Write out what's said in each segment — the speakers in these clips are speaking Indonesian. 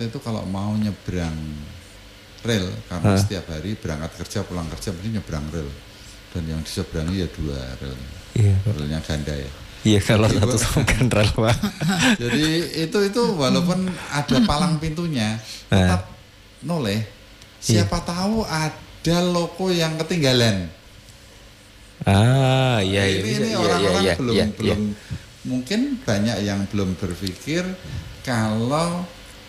itu kalau mau nyebrang rel karena setiap hari berangkat kerja pulang kerja mesti nyebrang rel dan yang diseberangi ya 2 rel. Iya. Relnya ganda ya. Iya kalau satu sama rel Pak. Jadi itu walaupun ada palang pintunya tetap noleh. Siapa tahu ada loko yang ketinggalan. Iya ini orang-orang belum mungkin banyak yang belum berpikir kalau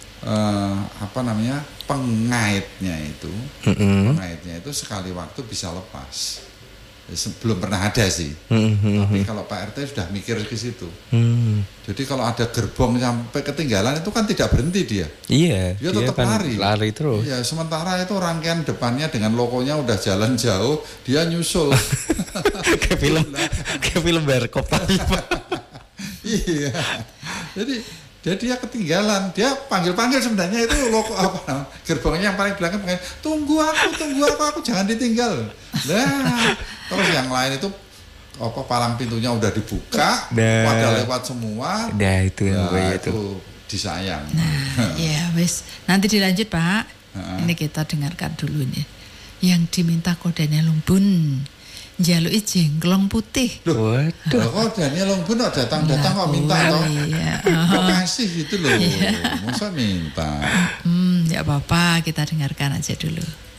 pengaitnya itu sekali waktu bisa lepas. Belum pernah ada sih. Tapi kalau Pak RT sudah mikir ke situ. Jadi kalau ada gerbong sampai ketinggalan itu kan tidak berhenti dia. Iya. Dia tetap lari terus. Iya, sementara itu rangkaian depannya dengan logonya udah jalan jauh, dia nyusul. kayak film Berkop tadi Pak. Iya. Jadi dia ketinggalan, dia panggil sebenarnya itu logo gerbongnya yang paling belakang pengen tunggu aku jangan ditinggal. Nah, terus yang lain itu palang pintunya udah dibuka, pada lewat semua. Itu disayang. Nah, ya wis, nanti dilanjut Pak. Ini kita dengarkan dulu nih. Yang diminta kodenya Lumbun. Njaluki jengklong putih. Waduh. Kok Daniel Longbun datang kok minta toh. Iya. Kok kasih gitu loh. Masa minta. Ya apa-apa, kita dengarkan aja dulu.